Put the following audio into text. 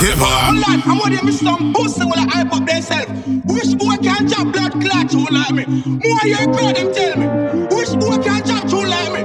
Keep on. Lord, I'm gonna miss some pussy when I hype up themselves. Which boy can jump blood clot you like me? More you crowd them tell me. Which boy can jump you like me?